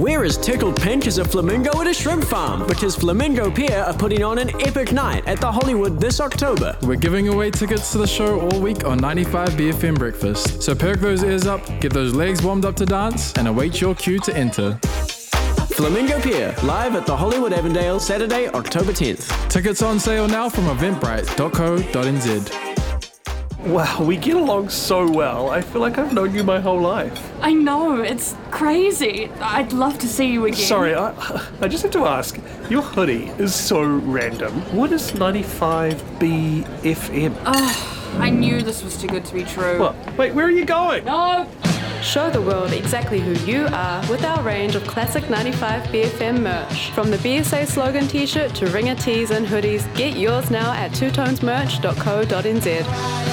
We're as tickled pink as a flamingo at a shrimp farm because Flamingo Pier are putting on an epic night at the Hollywood this October. We're giving away tickets to the show all week on 95 BFM Breakfast. So perk those ears up, get those legs warmed up to dance, and await your cue to enter. Flamingo Pier, live at the Hollywood Avondale, Saturday, October 10th. Tickets on sale now from eventbrite.co.nz. Wow, we get along so well. I feel like I've known you my whole life. I know, it's crazy. I'd love to see you again. Sorry, I just have to ask. Your hoodie is so random. What is 95BFM? I knew this was too good to be true. What? Wait, where are you going? No! Show the world exactly who you are with our range of classic 95 BFM merch. From the BSA slogan t-shirt to ringer tees and hoodies, get yours now at twotonesmerch.co.nz.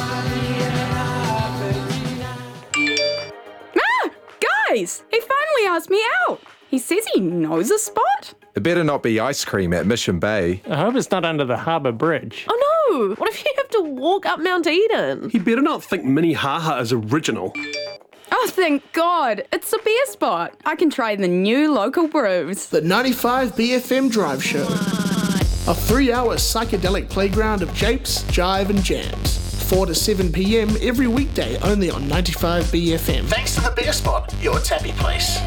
Guys, he finally asked me out. He says he knows a spot. It better not be ice cream at Mission Bay. I hope it's not under the harbour bridge. Oh no! What if you have to walk up Mount Eden? He better not think Minnehaha is original. Oh, thank God. It's a beer spot. I can try the new local brews. The 95 BFM Drive Show. A 3-hour psychedelic playground of japes, jive and jams. 4 to 7 p.m. every weekday only on 95 BFM. Thanks to the beer spot, your tappy place.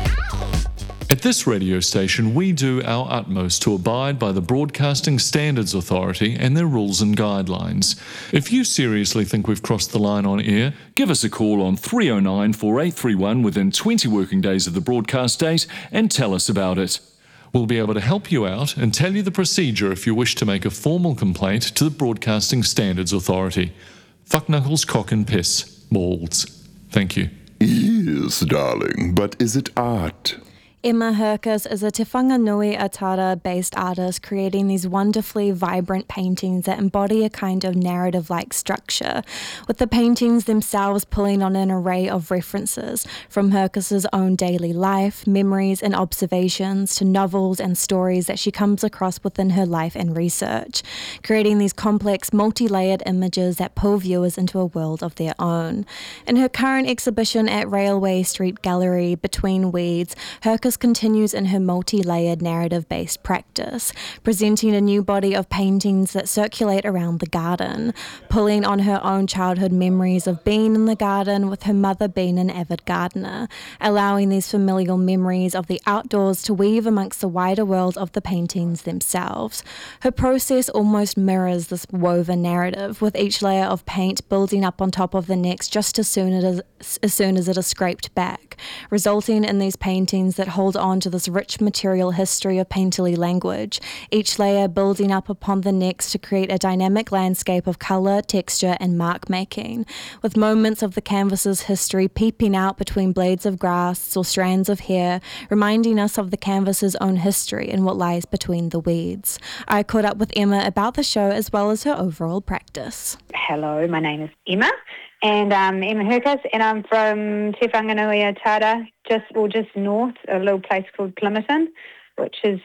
At this radio station, we do our utmost to abide by the Broadcasting Standards Authority and their rules and guidelines. If you seriously think we've crossed the line on air, give us a call on 309 4831 within 20 working days of the broadcast date and tell us about it. We'll be able to help you out and tell you the procedure if you wish to make a formal complaint to the Broadcasting Standards Authority. Fuckknuckles, cock and piss. Balls. Thank you. Yes, darling, but is it art? Emma Herkus is a Te Whanganui Atara-based artist creating these wonderfully vibrant paintings that embody a kind of narrative-like structure, with the paintings themselves pulling on an array of references, from Herkus's own daily life, memories and observations, to novels and stories that she comes across within her life and research, creating these complex, multi-layered images that pull viewers into a world of their own. In her current exhibition at Railway Street Gallery, Between Weeds, Herkus continues in her multi-layered narrative-based practice, presenting a new body of paintings that circulate around the garden, pulling on her own childhood memories of being in the garden with her mother being an avid gardener, allowing these familial memories of the outdoors to weave amongst the wider world of the paintings themselves. Her process almost mirrors this woven narrative, with each layer of paint building up on top of the next just as soon as it is scraped back, resulting in these paintings that hold on to this rich material history of painterly language, each layer building up upon the next to create a dynamic landscape of colour, texture and mark making, with moments of the canvas's history peeping out between blades of grass or strands of hair, reminding us of the canvas's own history and what lies between the weeds. I caught up with Emma about the show as well as her overall practice. Hello, my name is Emma. And I'm Emma Herkus, and I'm from Te Whanganui Atara, just north, a little place called Plymerton, which is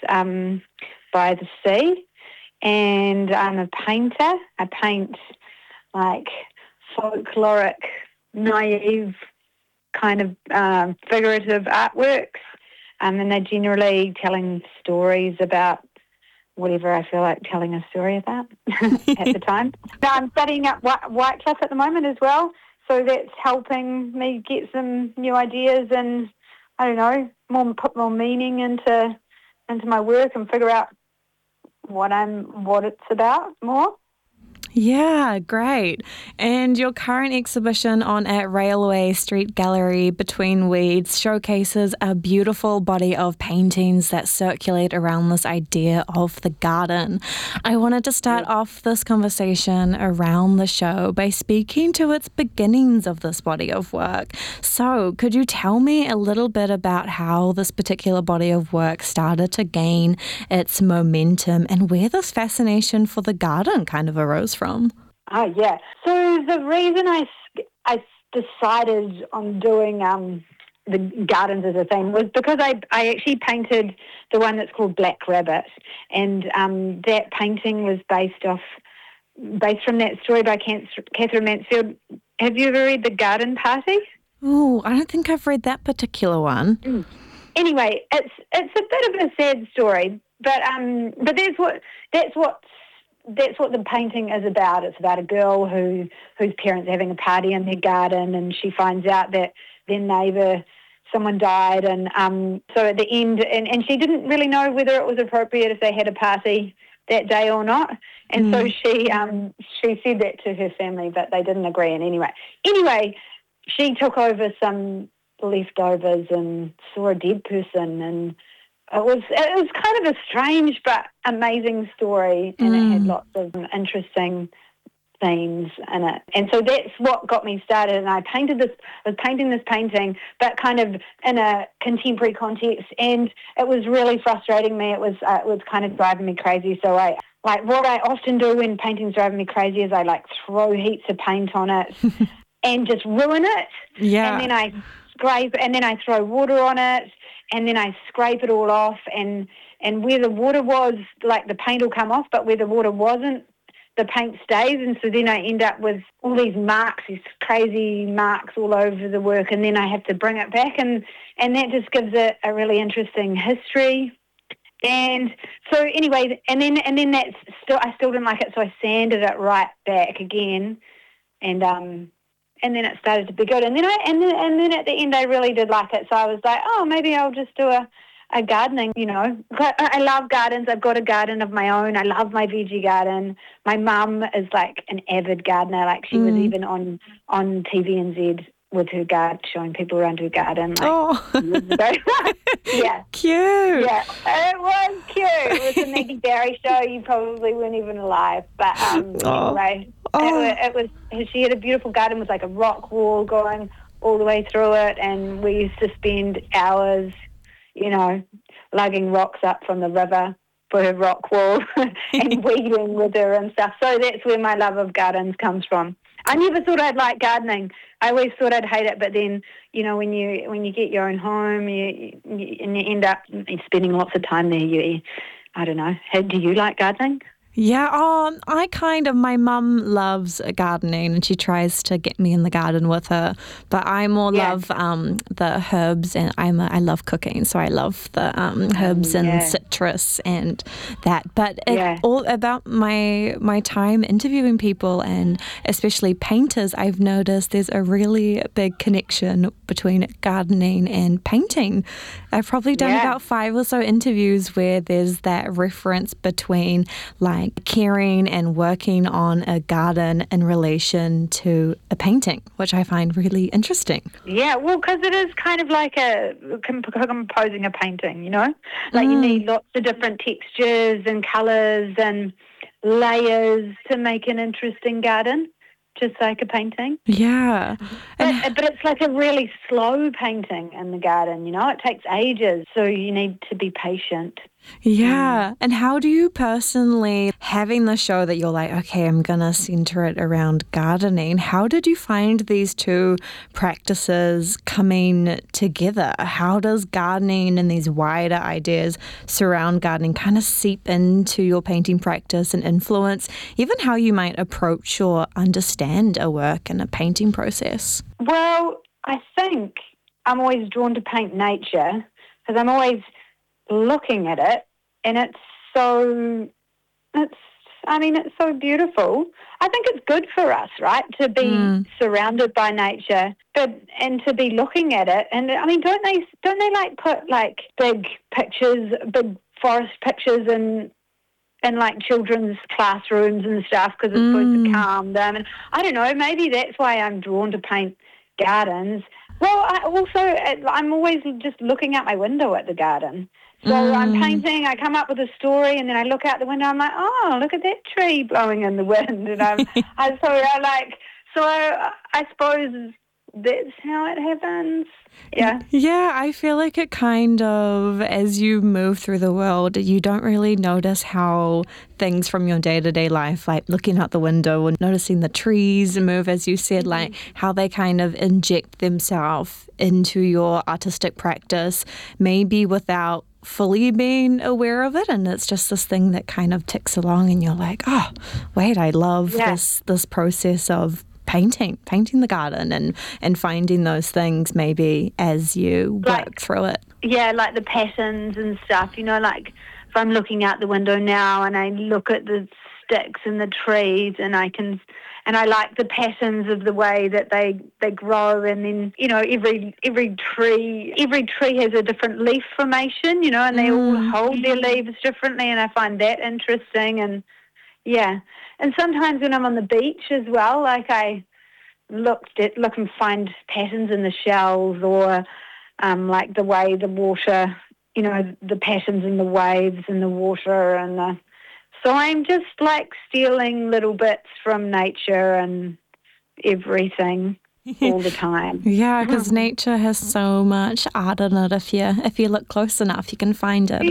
by the sea. And I'm a painter. I paint like folkloric, naive, kind of figurative artworks. And they're generally telling stories about whatever I feel like telling a story about at the time. Now I'm studying at Whitecliffe at the moment as well, so that's helping me get some new ideas and, I don't know, put more meaning into my work and figure out what it's about more. Yeah, great. And your current exhibition on at Railway Street Gallery Between Weeds showcases a beautiful body of paintings that circulate around this idea of the garden. I wanted to start off this conversation around the show by speaking to its beginnings of this body of work. So could you tell me a little bit about how this particular body of work started to gain its momentum and where this fascination for the garden kind of arose from? Oh, yeah. So the reason I decided on doing the gardens as a thing was because I actually painted the one that's called Black Rabbit, and that painting was based from that story by Catherine Mansfield. Have you ever read The Garden Party? Oh, I don't think I've read that particular one. anyway, it's a bit of a sad story, but that's what the painting is about. It's about a girl whose parents are having a party in their garden, and she finds out that their neighbour, someone died, and so at the end, and she didn't really know whether it was appropriate if they had a party that day or not, and so she said that to her family, but they didn't agree. And anyway, she took over some leftovers and saw a dead person, and it was kind of a strange but amazing story, and it had lots of interesting themes in it. And so that's what got me started, and I was painting this painting, but kind of in a contemporary context, and it was really frustrating me. It was kind of driving me crazy. So what I often do when painting's driving me crazy is I throw heaps of paint on it and just ruin it. Yeah. And then I scrape, and then I throw water on it, and then I scrape it all off, and where the water was, the paint will come off, but where the water wasn't, the paint stays, and so then I end up with all these marks, these crazy marks all over the work, and then I have to bring it back, and that just gives it a really interesting history. And so anyway, and then I still didn't like it, so I sanded it right back again, and then it started to be good. And then at the end I really did like it, so I was like, oh, maybe I'll just do a gardening, I love gardens. I've got a garden of my own. I love my veggie garden. My mum is an avid gardener. She was even on TVNZ with her garden, showing people around her garden. Years ago. Yeah. Cute. Yeah, it was cute. It was a Maggie Barry show. You probably weren't even alive. But anyway, it was. She had a beautiful garden with a rock wall going all the way through it, and we used to spend hours lugging rocks up from the river for her rock wall and weeding with her and stuff. So that's where my love of gardens comes from. I never thought I'd like gardening. I always thought I'd hate it, but then, when you get your own home, you end up spending lots of time there. I don't know. Do you like gardening? Yeah, my mum loves gardening and she tries to get me in the garden with her, but I more love the herbs, and I love cooking, so I love the herbs and citrus and that. But all about my time interviewing people, and especially painters, I've noticed there's a really big connection between gardening and painting. I've probably done about 5 or so interviews where there's that reference between caring and working on a garden in relation to a painting, which I find really interesting. Yeah, well, because it is kind of like composing a painting, you need lots of different textures and colours and layers to make an interesting garden, just like a painting. Yeah. But it's a really slow painting in the garden, it takes ages, so you need to be patient. Yeah. And how do you personally, having the show that you're okay, I'm going to center it around gardening, how did you find these two practices coming together? How does gardening and these wider ideas surround gardening kind of seep into your painting practice and influence even how you might approach or understand a work and a painting process? Well, I think I'm always drawn to paint nature because I'm always looking at it, and it's so beautiful. I think it's good for us, right, to be surrounded by nature, and to be looking at it. And don't they put big pictures, big forest pictures in children's classrooms and stuff because it's supposed to calm them? And I don't know, maybe that's why I'm drawn to paint gardens. Well, I'm always just looking out my window at the garden. So I'm painting, I come up with a story, and then I look out the window, I'm like, oh, look at that tree blowing in the wind. And I suppose that's how it happens. Yeah. Yeah, I feel like it kind of, as you move through the world, you don't really notice how things from your day-to-day life, like looking out the window and noticing the trees move, as you said, how they kind of inject themselves into your artistic practice, maybe without fully being aware of it, and it's just this thing that kind of ticks along, and you're like, oh, wait, I love this process of painting the garden and finding those things maybe as you work through it. like the patterns and stuff, you know, like if I'm looking out the window now and I look at the sticks and the trees and I like the patterns of the way that they grow, and then, you know, every tree has a different leaf formation, you know, and they all hold their leaves differently, and I find that interesting. And yeah, and sometimes when I'm on the beach as well, like I look and find patterns in the shells, or like the way the water, you know, the patterns in the waves in the water, and so I'm just like stealing little bits from nature and everything all the time. Yeah, because nature has so much art in it. If you look close enough, you can find it.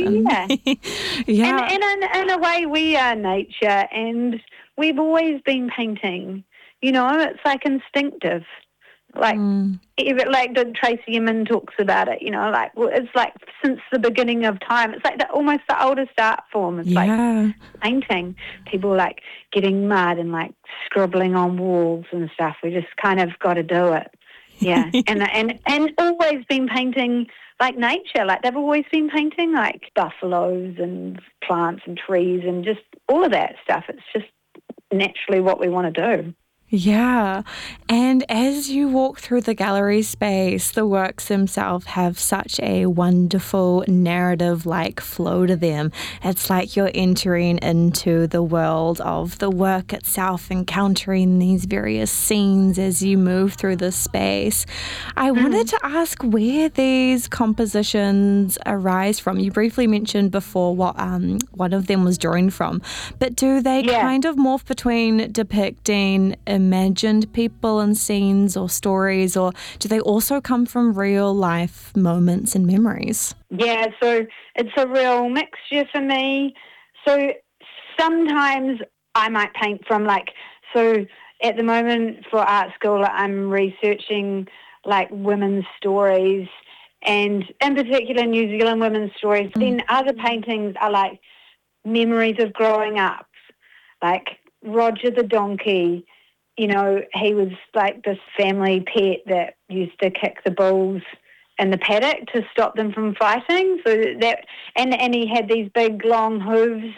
Yeah. And in a way, we are nature, and we've always been painting. You know, it's like instinctive. Like, like Tracy Emin talks about it, you know, like, well, it's like since the beginning of time. It's like almost the oldest art form. It's like painting. People like getting mud and like scribbling on walls and stuff. We just kind of got to do it. Yeah. and always been painting like nature. Like they've always been painting like buffaloes and plants and trees and just all of that stuff. It's just naturally what we want to do. Yeah, and as you walk through the gallery space, the works themselves have such a wonderful narrative-like flow to them. It's like you're entering into the world of the work itself, encountering these various scenes as you move through the space. I wanted to ask where these compositions arise from. You briefly mentioned before what one of them was drawing from, but do they kind of morph between depicting imagined people and scenes or stories, or do they also come from real life moments and memories? Yeah, so it's a real mixture for me. So sometimes I might paint from so at the moment for art school I'm researching like women's stories, and in particular New Zealand women's stories. Then other paintings are like memories of growing up, like Roger the donkey. You know, he was like this family pet that used to kick the bulls in the paddock to stop them from fighting. So that, and he had these big long hooves,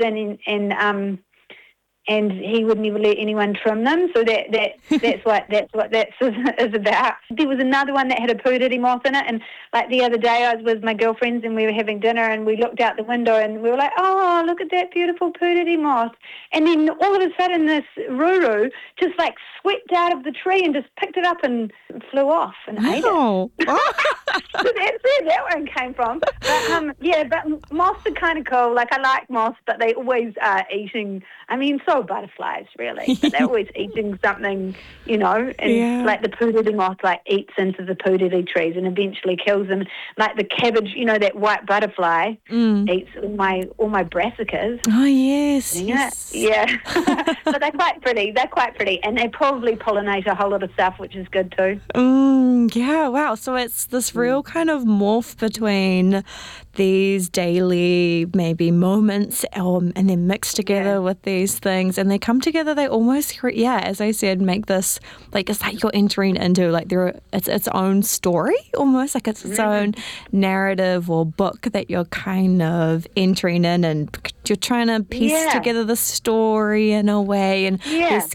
and he would never let anyone trim them. So that's what that is about. There was another one that had a pūrere moth in it, and like the other day I was with my girlfriends and we were having dinner and we looked out the window and we were like, oh, look at that beautiful pūrere moth. And then all of a sudden this ruru just like swept out of the tree and just picked it up and flew off and ate it. So that's where that one came from. But but moths are kind of cool. Like I like moths, but they always are eating. I mean, so butterflies really, but they're always eating something, you know. And like the pūrere moth like eats into the pūrere trees and eventually kills them. Like the cabbage, you know, that white butterfly eats all my brassicas. Oh yes, yes. Yeah. So they're quite pretty, and they probably pollinate a whole lot of stuff, which is good too. Yeah, wow. So it's this real kind of morph between these daily maybe moments and then mixed together with these things, and they come together. They almost, as I said, make this like it's like you're entering into like it's its own story, almost like it's its own narrative or book that you're kind of entering in, and you're trying to piece together the story in a way, and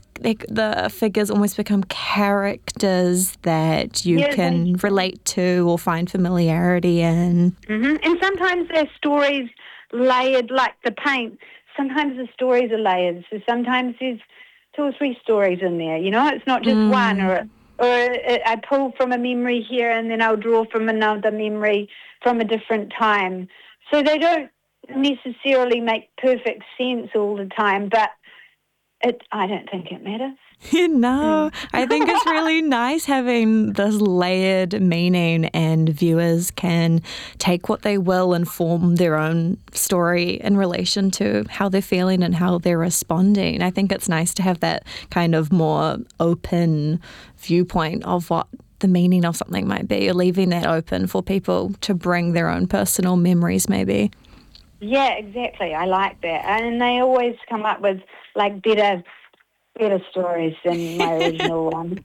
the figures almost become characters that you can relate to or find familiarity in. And sometimes they're stories layered like the paint. Sometimes the stories are layered. So sometimes there's 2 or 3 stories in there, you know. It's not just one, or I pull from a memory here and then I'll draw from another memory from a different time. So they don't necessarily make perfect sense all the time, but I don't think it matters. No, I think it's really nice having this layered meaning, and viewers can take what they will and form their own story in relation to how they're feeling and how they're responding. I think it's nice to have that kind of more open viewpoint of what the meaning of something might be. You're leaving that open for people to bring their own personal memories maybe. Yeah, exactly. I like that. And they always come up with like better better stories than my original one.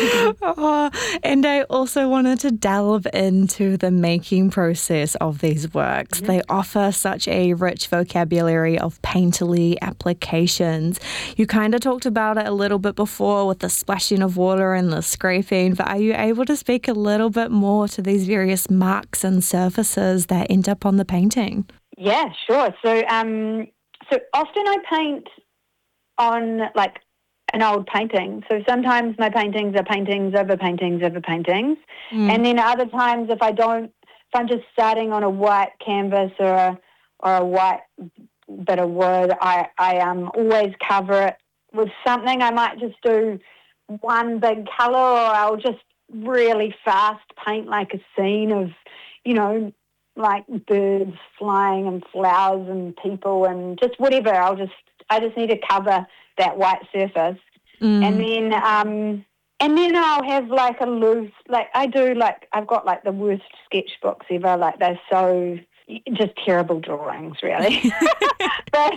And I also wanted to delve into the making process of these works. Mm-hmm. They offer such a rich vocabulary of painterly applications. You kind of talked about it a little bit before with the splashing of water and the scraping, but are you able to speak a little bit more to these various marks and surfaces that end up on the painting? Yeah, sure. So often I paint on like an old painting. So sometimes my paintings are paintings over paintings over paintings. And then other times if I'm just starting on a white canvas or a white bit of wood, I always cover it with something. I might just do one big colour, or I'll just really fast paint like a scene of, you know, like birds flying and flowers and people and just whatever. I just need to cover that white surface. And then I'll have like a loose, like I do, like I've got like the worst sketchbooks ever. Like they're so just terrible drawings, really. but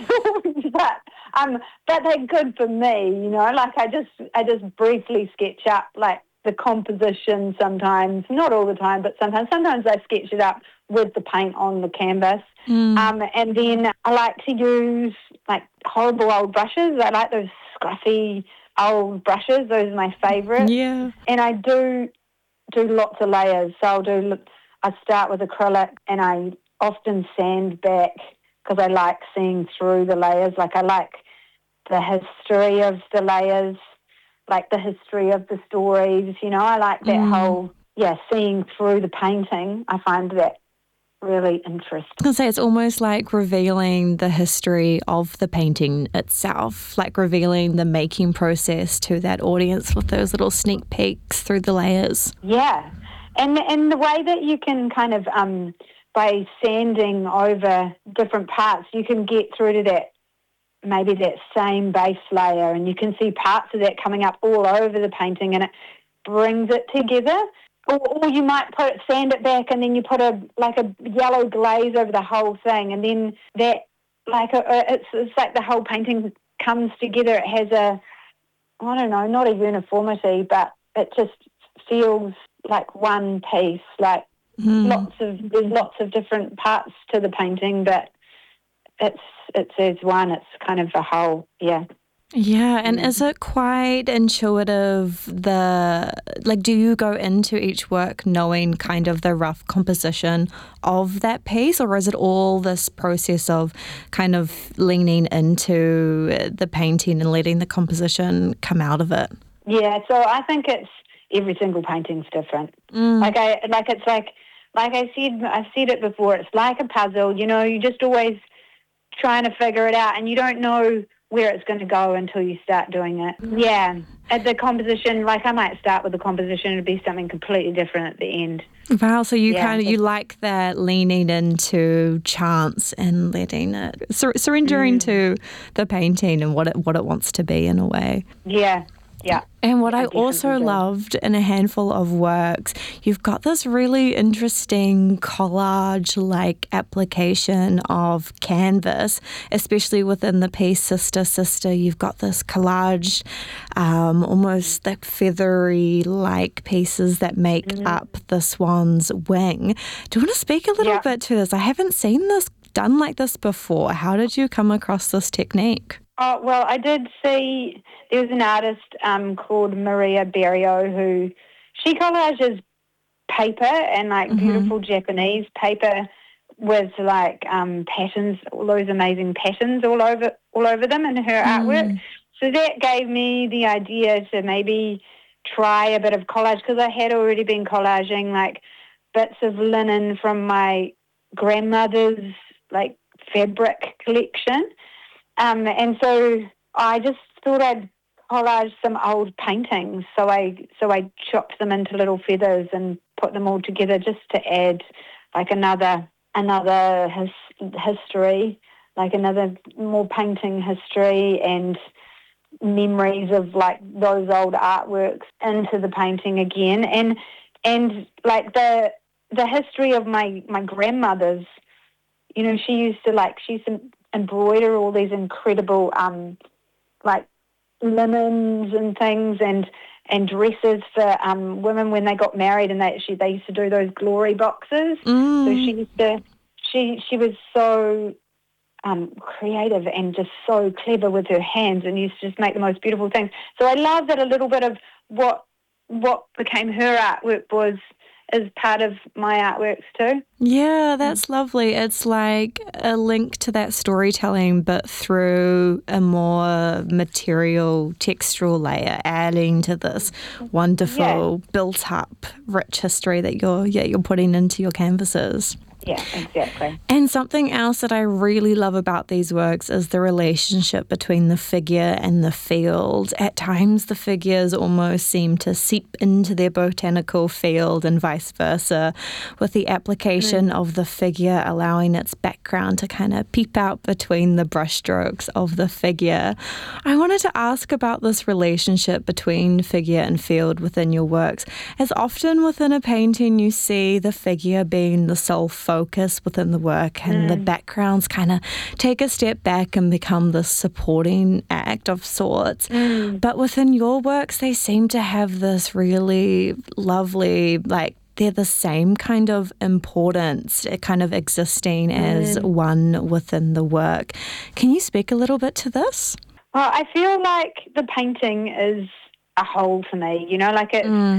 they're good for me, you know. Like I just briefly sketch up like the composition sometimes, not all the time, but sometimes I sketch it up with the paint on the canvas. And then I like to use like horrible old brushes. I like those scruffy old brushes. Those are my favourite. Yeah. And I do lots of layers. So I start with acrylic, and I often sand back because I like seeing through the layers. Like I like the history of the layers, like the history of the stories. You know, I like that whole, seeing through the painting. I find that really interesting. I was going to say, it's almost like revealing the history of the painting itself, like revealing the making process to that audience with those little sneak peeks through the layers. Yeah. And the way that you can kind of, by sanding over different parts, you can get through to that, maybe that same base layer, and you can see parts of that coming up all over the painting, and it brings it together. Or you might sand it back, and then you put a yellow glaze over the whole thing, and then that it's like the whole painting comes together. It has not a uniformity, but it just feels like one piece. Like there's lots of different parts to the painting, but it's as one. It's kind of a whole, yeah. Yeah, and is it quite intuitive, do you go into each work knowing kind of the rough composition of that piece, or is it all this process of kind of leaning into the painting and letting the composition come out of it? Yeah, so I think it's every single painting's different. I've said it before, it's like a puzzle, you know, you just always trying to figure it out, and you don't know where it's going to go until you start doing it. Yeah. At the composition, like I might start with the composition and be something completely different at the end. Wow, so you you like that leaning into chance and letting it, surrendering to the painting and what it wants to be in a way. Yeah. Yeah. And what I also loved in a handful of works, you've got this really interesting collage-like application of canvas, especially within the piece Sister, Sister. You've got this collage, almost like feathery-like pieces that make up the swan's wing. Do you want to speak a little bit to this? I haven't seen this done like this before. How did you come across this technique? Oh, well, I did see there was an artist called Maria Berio who she collages paper and like beautiful Japanese paper with like patterns, all those amazing patterns all over them in her artwork. So that gave me the idea to maybe try a bit of collage, because I had already been collaging like bits of linen from my grandmother's like fabric collection. And so I just thought I'd collage some old paintings. So I chopped them into little feathers and put them all together just to add like another history, like another more painting history and memories of like those old artworks into the painting again. And like the history of my grandmother's, you know, she used to embroider all these incredible like linens and things and dresses for women when they got married, and they used to do those glory boxes. So she was so creative and just so clever with her hands, and used to just make the most beautiful things. So I love that a little bit of what became her artwork is part of my artworks too. Yeah, that's lovely. It's like a link to that storytelling, but through a more material, textural layer, adding to this wonderful, built-up, rich history that you're putting into your canvases. Yeah, exactly. And something else that I really love about these works is the relationship between the figure and the field. At times, the figures almost seem to seep into their botanical field and vice versa, with the application of the figure allowing its background to kind of peep out between the brushstrokes of the figure. I wanted to ask about this relationship between figure and field within your works, as often within a painting you see the figure being the sole focus within the work, and the backgrounds kind of take a step back and become the supporting act of sorts. But within your works, they seem to have this really lovely, like, they're the same kind of importance, kind of existing as one within the work. Can you speak a little bit to this? Well, I feel like the painting is a whole to me, you know, like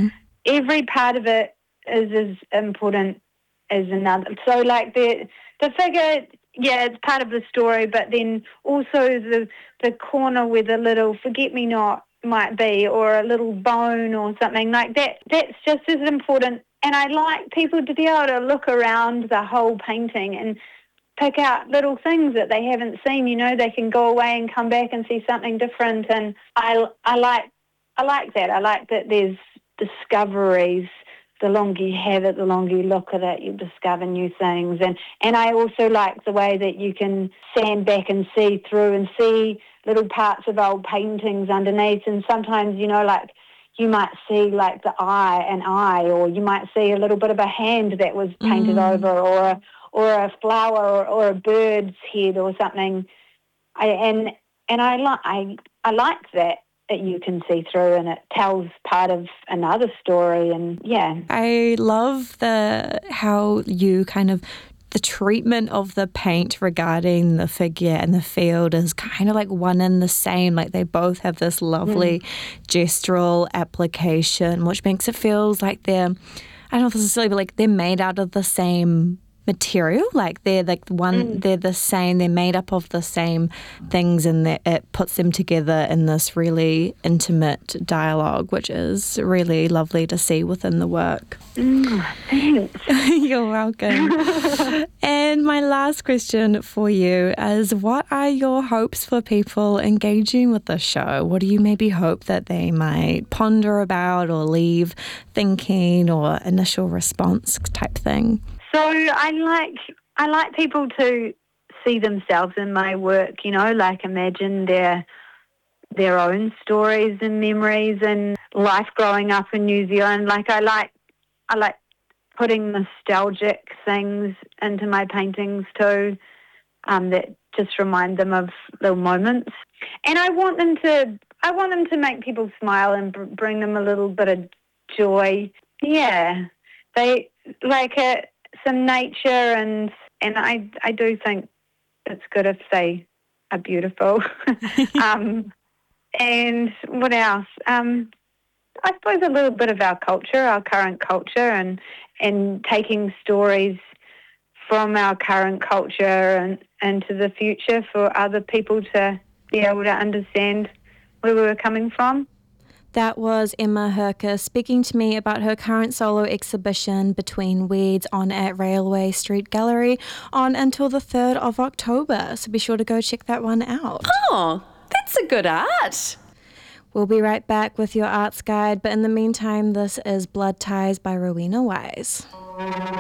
every part of it is as important as another. So like the figure, it's part of the story, but then also the corner where the little forget-me-not might be, or a little bone or something like that, that's just as important. And I like people to be able to look around the whole painting and pick out little things that they haven't seen, you know. They can go away and come back and see something different, and I like that. I like that there's discoveries. The longer you have it, the longer you look at it, you discover new things. And I also like the way that you can stand back and see through and see little parts of old paintings underneath. And sometimes, you know, like you might see like the eye, or you might see a little bit of a hand that was painted over, or a flower, or a bird's head or something. I like that you can see through, and it tells part of another story. And I love how you kind of, the treatment of the paint regarding the figure and the field is kind of like one and the same. Like they both have this lovely gestural application, which makes it feels like they're, I don't know if this is silly, but like they're made out of the same material. Like they're like they're the same, they're made up of the same things, and it puts them together in this really intimate dialogue, which is really lovely to see within the work. Thanks. You're welcome. And my last question for you is, what are your hopes for people engaging with the show? What do you maybe hope that they might ponder about or leave thinking, or initial response type thing? So I like people to see themselves in my work, you know, like imagine their own stories and memories and life growing up in New Zealand. Like I like putting nostalgic things into my paintings too, that just remind them of little moments. And I want them to make people smile and bring them a little bit of joy. Yeah, they like some nature, and I do think it's good if they are beautiful. And what else? I suppose a little bit of our culture, our current culture, and taking stories from our current culture and into the future for other people to be able to understand where we were coming from. That was Emma Herkus speaking to me about her current solo exhibition Between Weeds on at Railway Street Gallery on until the 3rd of October. So be sure to go check that one out. Oh, that's a good art. We'll be right back with your arts guide, but in the meantime, this is Blood Ties by Rowena Wise.